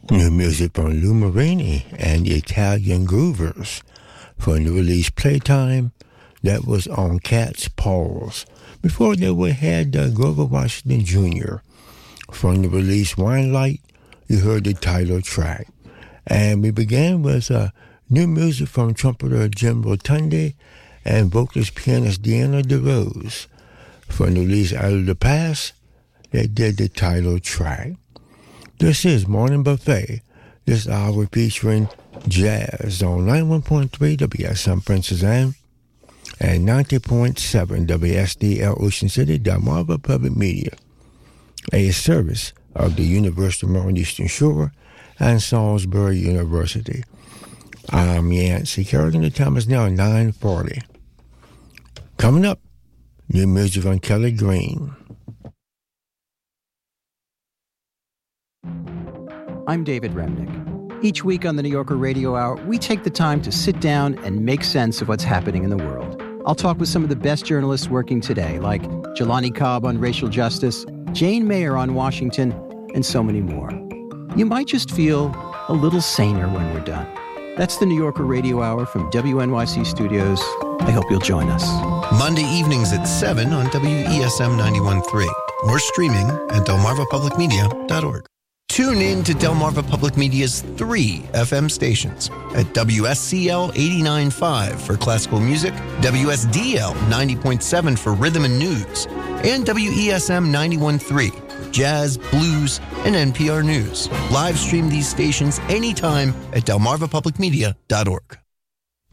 New music from Lou Marini and the Italian Groovers. From the release Playtime, that was on Cat's Paws. Before that, we had Grover Washington Jr. From the release Wine Light, you heard the title track. And we began with new music from trumpeter Jim Rotundi and vocalist pianist Deanna DeRose. From the release Out of the Past, they did the title track. This is Morning Buffet, this hour featuring jazz on 91.3 WSM Princess Anne and 90.7 WSDL Ocean City, Delmarva Public Media, a service of the University of Maryland Eastern Shore and Salisbury University. I'm Yancey Kerrigan. The time is now 9:40. Coming up, new music from Kelly Green. I'm David Remnick. Each week on the New Yorker Radio Hour, we take the time to sit down and make sense of what's happening in the world. I'll talk with some of the best journalists working today, like Jelani Cobb on racial justice, Jane Mayer on Washington, and so many more. You might just feel a little saner when we're done. That's the New Yorker Radio Hour from WNYC Studios. I hope you'll join us. Monday evenings at 7 on WESM 91.3 or streaming at delmarvapublicmedia.org. Tune in to Delmarva Public Media's 3 FM stations at WSCL 89.5 for classical music, WSDL 90.7 for rhythm and news, and WESM 91.3 for jazz, blues, and NPR News. Live stream these stations anytime at delmarvapublicmedia.org.